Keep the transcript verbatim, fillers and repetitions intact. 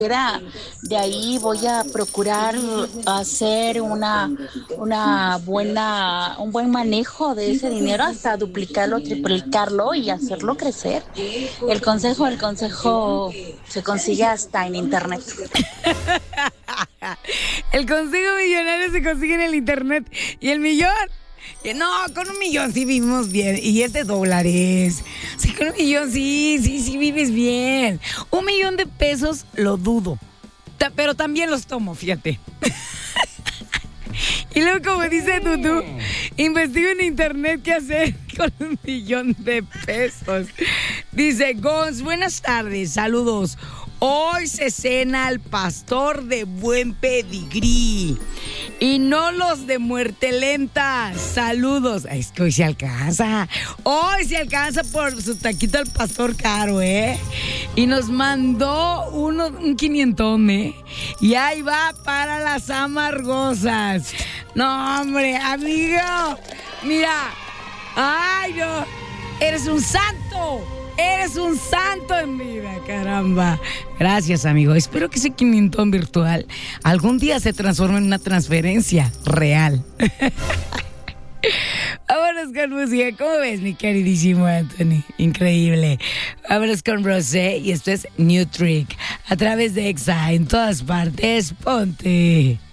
De ahí voy a procurar hacer una, una buena, un buen manejo de ese dinero hasta duplicarlo, triplicarlo y hacerlo crecer. El consejo, el consejo se consigue hasta en internet. El consejo millonario se consigue en el internet. ¿Y el millón? No, con un millón sí vivimos bien. Y es de dólares. Sí, con un millón sí, sí, sí vives bien. Un millón de pesos lo dudo. Ta- pero también los tomo, fíjate. Y luego, como dice Tutu, investigo en internet qué hacer con un millón de pesos. Dice, Gons, buenas tardes, saludos. Hoy se cena al pastor de buen pedigrí y no los de muerte lenta. Saludos. Ay, es que hoy se alcanza. Hoy se alcanza por su taquito al pastor caro, ¿eh? Y nos mandó uno, un quinientón, ¿eh? Y ahí va para las amargosas. No, hombre, amigo. Mira. Ay, no. Eres un santo. Eres un santo en vida, caramba. Gracias, amigo. Espero que ese quinientón virtual algún día se transforme en una transferencia real. Vámonos con música. ¿Cómo ves, mi queridísimo Anthony? Increíble. Vámonos con Rosé y esto es New Trick. A través de Exa, en todas partes, ponte.